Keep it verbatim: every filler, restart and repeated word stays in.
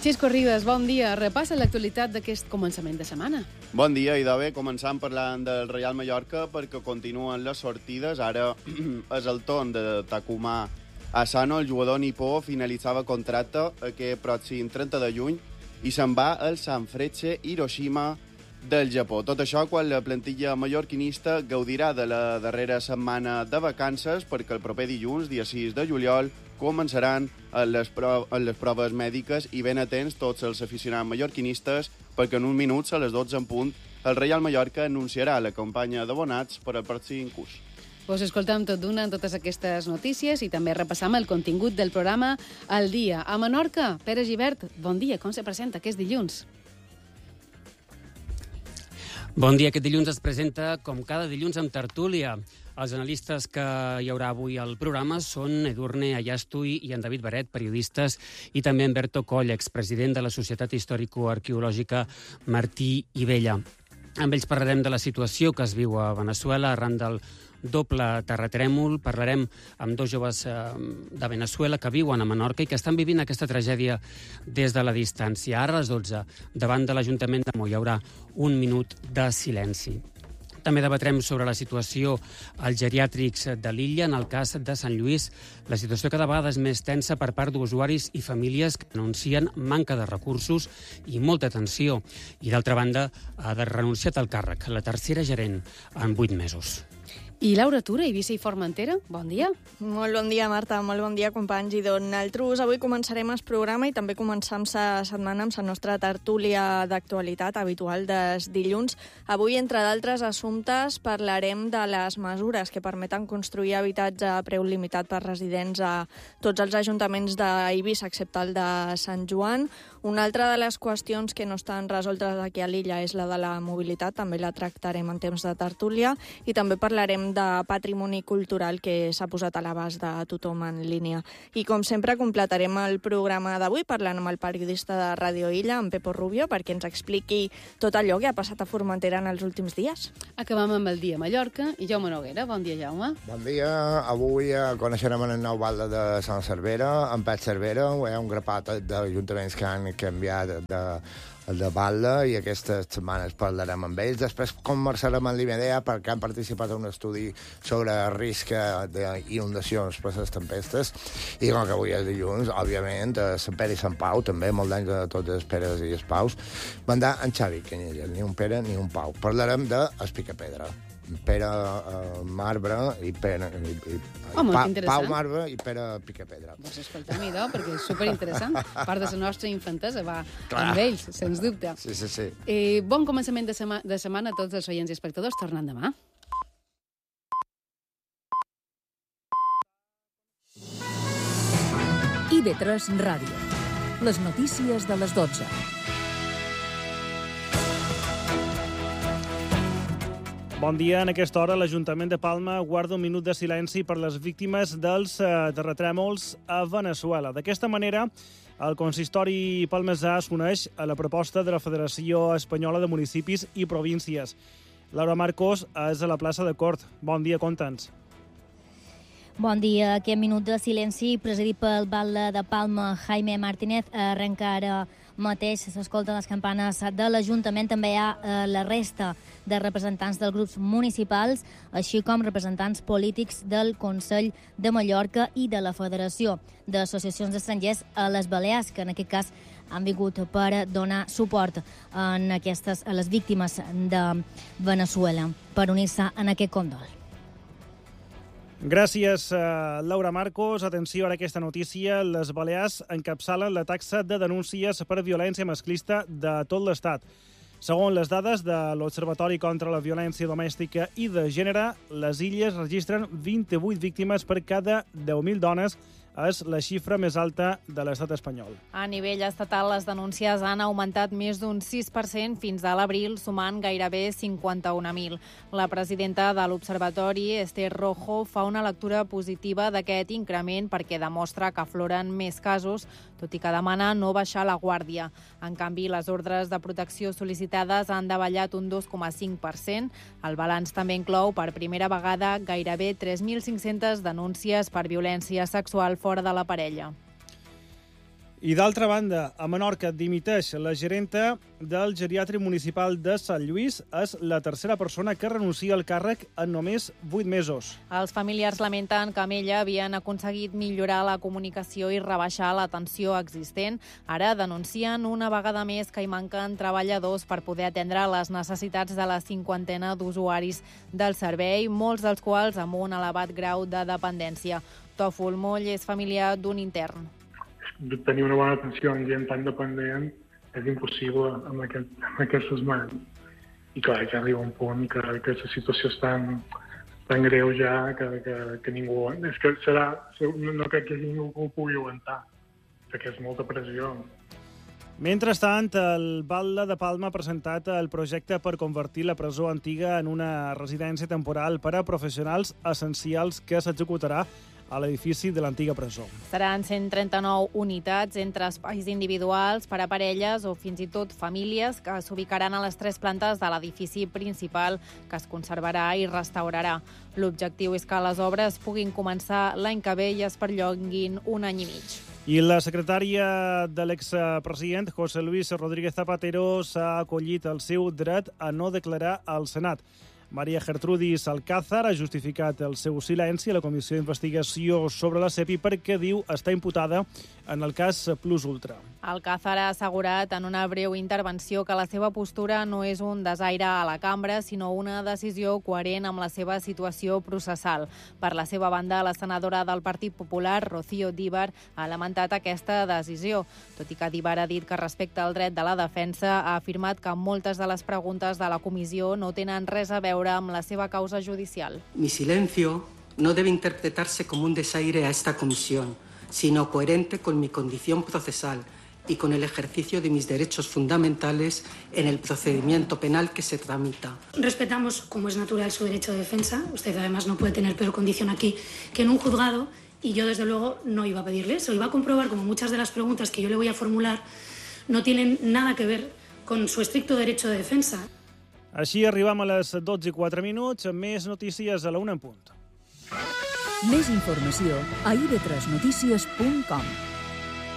Xisco Ribas, bon dia. Repassa l'actualitat d'aquest començament de setmana. Bon dia, i de bé, començant parlant del Reial Mallorca perquè continuen les sortides. Ara és el torn de Takuma Asano, el jugador nipó, finalitzava contracte aquest pròxim trenta de juny i se'n va al Sanfrecce Hiroshima del Japó. Tot això quan la plantilla mallorquinista gaudirà de la darrera setmana de vacances perquè el proper dilluns, dia sis de juliol, començaran les, pro les proves mèdiques i ben atents tots els aficionats mallorquinistes perquè en un minut, a les dotze en punt, el Reial Mallorca anunciarà la campanya d'abonats per al pròxim curs. Pues escoltam tot d'una en totes aquestes notícies i també repassam el contingut del programa al dia. A Menorca, Pere Gibert, bon dia. Com se presenta aquest dilluns? Bon dia. Aquest dilluns es presenta, com cada dilluns, amb tertúlia. Els analistes que hi haurà avui al programa són Edurne Allastui i en David Baret, periodistes, i també en Berto Coll, expresident de la Societat Històrico-Arqueològica Martí i Vella. Amb ells parlarem de la situació que es viu a Veneçuela arran del doble terratrèmol. Parlarem amb dos joves eh, de Veneçuela que viuen a Menorca i que estan vivint aquesta tragèdia des de la distància. Ara a les dotze, davant de l'Ajuntament de Mó, hi haurà un minut de silenci. També debatrem sobre la situació als geriàtrics de l'illa. En el cas de Sant Lluís, la situació cada vegada és més tensa per part d'usuaris i famílies que anuncien manca de recursos i molta tensió. I, d'altra banda, ha de renunciar al càrrec, la tercera gerent en vuit mesos. I Laura Tura, Eivissa i Formentera, bon dia. Molt bon dia, Marta, molt bon dia, companys. I nosaltres avui començarem el programa i també començam la setmana amb la nostra tertúlia d'actualitat habitual dels dilluns. Avui, entre d'altres assumptes, parlarem de les mesures que permeten construir habitatge a preu limitat per residents a tots els ajuntaments d'Eivissa, excepte el de Sant Joan. Una altra de les qüestions que no estan resoltes aquí a l'illa és la de la mobilitat, també la tractarem en temps de tertúlia, i també parlarem de patrimoni cultural que s'ha posat a l'abast de tothom en línia. I com sempre completarem el programa d'avui parlant amb el periodista de Ràdio Illa, en Pepo Rubio, perquè ens expliqui tot allò que ha passat a Formentera en els últims dies. Acabam amb el dia a Mallorca i Jaume Noguera. Bon dia, Jaume. Bon dia. Avui coneixerem el nou balde de Sant Cervera, en Pet Cervera. Hi ha un grapat d'ajuntaments que han canviat de el de Balde, i aquestes setmanes parlarem amb ells. Després conversarem amb l'I M D A perquè han participat en un estudi sobre risc d'inundacions per les tempestes, i com que avui és dilluns, òbviament, a Sant Pere i Sant Pau, també, molt d'anys a tots els Peres i els Paus, van dar en Xavi Canyelles, ni un Pere ni un Pau. Parlarem de Espicapedra. Pere uh, Marbre i Pere... I, i, oh, pa, Pau Marbre i Pere Picapedra. Doncs escolta-m'hi, perquè és superinteressant. Part de la nostra infantesa va Clar. amb ells, sens dubte. Sí, sí, sí. Eh, bon començament de, sema de setmana a tots els oients i espectadors. Tornant demà. I V tres Ràdio. Les notícies de les dotze. Bon dia. En aquesta hora, l'Ajuntament de Palma guarda un minut de silenci per les víctimes dels eh, terratrèmols a Veneçuela. D'aquesta manera, el consistori palmesà es uneix a la proposta de la Federació Espanyola de Municipis i Províncies. Laura Marcos és a la plaça de Cort. Bon dia, conta'ns. Bon dia. Aquest minut de silenci, presidit pel batlle de Palma, Jaime Martínez, arrenca ara mateix. S'escolten les campanes de l'Ajuntament. També hi ha eh, la resta de representants dels grups municipals, així com representants polítics del Consell de Mallorca i de la Federació d'Associacions d'Estrangers a les Balears, que en aquest cas han vingut per donar suport en aquestes, a les víctimes de Veneçuela, per unir-se en aquest condol. Gràcies, Laura Marcos. Atenció a aquesta notícia. Les Balears encapçalen la taxa de denúncies per violència masclista de tot l'Estat. Segons les dades de l'Observatori contra la Violència Domèstica i de Gènere, les illes registren vint-i-vuit víctimes per cada deu mil dones. És la xifra més alta de l'estat espanyol. A nivell estatal, les denúncies han augmentat més d'un sis per cent fins a l'abril, sumant gairebé cinquanta-un mil. La presidenta de l'Observatori, Esther Rojo, fa una lectura positiva d'aquest increment perquè demostra que afloren més casos, tot i que demana no baixar la guàrdia. En canvi, les ordres de protecció sol·licitades han davallat un dos coma cinc per cent. El balanç també inclou, per primera vegada, gairebé tres mil cinc-centes denúncies per violència sexual fora de la parella. I d'altra banda, a Menorca dimiteix la gerenta del geriàtric municipal de Sant Lluís. És la tercera persona que renuncia al càrrec en només vuit mesos. Els familiars lamenten que amb ella havien aconseguit millorar la comunicació i rebaixar la tensió existent. Ara denuncien una vegada més que hi manquen treballadors per poder atendre les necessitats de la cinquantena d'usuaris del servei, molts dels quals amb un elevat grau de dependència. Tòfol Moll és familiar d'un intern. Tenir una bona atenció en gent tan dependent és impossible amb, aquest, amb aquestes mans. I clar, ja arriba un punt que, que la situació és tan, tan greu ja que, que, que ningú... És que serà... No crec que ningú ho pugui aguantar, perquè és molta pressió. Mentrestant, el Batlle de Palma ha presentat el projecte per convertir la presó antiga en una residència temporal per a professionals essencials que s'executarà a l'edifici de l'antiga presó. Seran cent trenta-nou unitats entre espais individuals per a parelles o fins i tot famílies que s'ubicaran a les tres plantes de l'edifici principal, que es conservarà i restaurarà. L'objectiu és que les obres puguin començar l'any que ve i es perllonguin un any i mig. I la secretària de l'expresident, José Luis Rodríguez Zapatero, s'ha acollit el seu dret a no declarar al Senat. Maria Gertrudis Alcázar ha justificat el seu silenci a la Comissió d'Investigació sobre la SEPI perquè diu està imputada en el cas Plus Ultra. Alcázar ha assegurat en una breu intervenció que la seva postura no és un desaire a la cambra, sinó una decisió coherent amb la seva situació processal. Per la seva banda, la senadora del Partit Popular, Rocío Díbar, ha lamentat aquesta decisió. Tot i que Díbar ha dit que respecta el dret de la defensa, ha afirmat que moltes de les preguntes de la comissió no tenen res a veure amb la seva causa judicial. Mi silencio no debe interpretarse como un desaire a esta comisión, sino coherente con mi condición procesal y con el ejercicio de mis derechos fundamentales en el procedimiento penal que se tramita. Respetamos, como es natural, su derecho de defensa. Usted además no puede tener peor condición aquí que en un juzgado, y yo desde luego no iba a pedirle eso. Iba a comprobar como muchas de las preguntas que yo le voy a formular no tienen nada que ver con su estricto derecho de defensa. Així arribam a les dotze i quatre minuts, amb més notícies a la una en punt. Més informació a i ve tres notícies punt com.